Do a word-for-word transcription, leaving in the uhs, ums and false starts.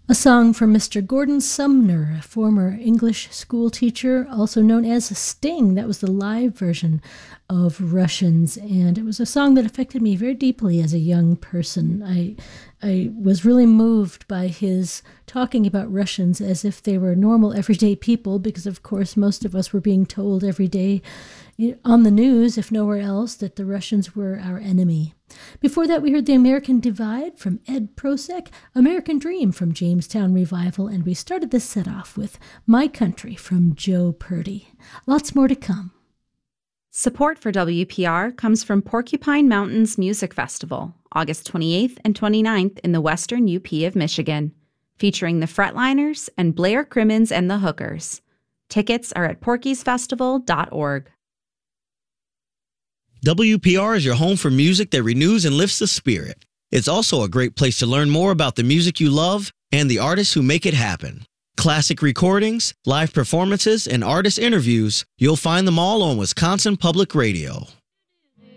A song from Mister Gordon Sumner, a former English school teacher, also known as Sting. That was the live version of Russians, and it was a song that affected me very deeply as a young person. I I was really moved by his talking about Russians as if they were normal, everyday people, because, of course, most of us were being told every day on the news, if nowhere else, that the Russians were our enemy. Before that, we heard The American Divide from Ed Prosek, American Dream from Jamestown Revival, and we started this set off with My Country from Joe Purdy. Lots more to come. Support for W P R comes from Porcupine Mountains Music Festival, August twenty-eighth and twenty-ninth in the western U P of Michigan, featuring the Fretliners and Blair Crimmins and the Hookers. Tickets are at porkies festival dot org. W P R is your home for music that renews and lifts the spirit. It's also a great place to learn more about the music you love and the artists who make it happen. Classic recordings, live performances, and artist interviews, you'll find them all on Wisconsin Public Radio.